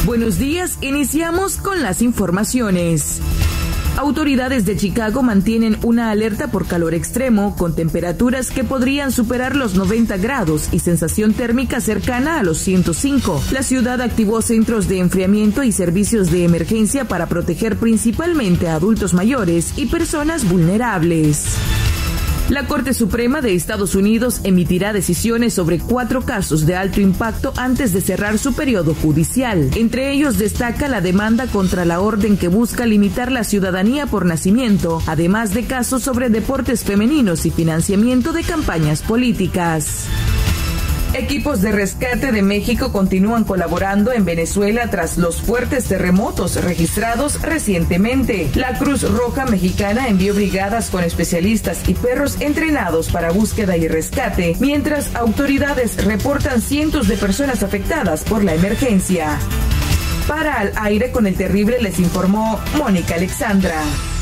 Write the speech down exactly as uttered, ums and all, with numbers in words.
Buenos días, iniciamos con las informaciones. Autoridades de Chicago mantienen una alerta por calor extremo, con temperaturas que podrían superar los noventa grados y sensación térmica cercana a los ciento cinco. La ciudad activó centros de enfriamiento y servicios de emergencia para proteger principalmente a adultos mayores y personas vulnerables. La Corte Suprema de Estados Unidos emitirá decisiones sobre cuatro casos de alto impacto antes de cerrar su periodo judicial. Entre ellos destaca la demanda contra la orden que busca limitar la ciudadanía por nacimiento, además de casos sobre deportes femeninos y financiamiento de campañas políticas. Equipos de rescate de México continúan colaborando en Venezuela tras los fuertes terremotos registrados recientemente. La Cruz Roja Mexicana envió brigadas con especialistas y perros entrenados para búsqueda y rescate, mientras autoridades reportan cientos de personas afectadas por la emergencia. Para Al Aire con el Terrible les informó Mónica Alexandra.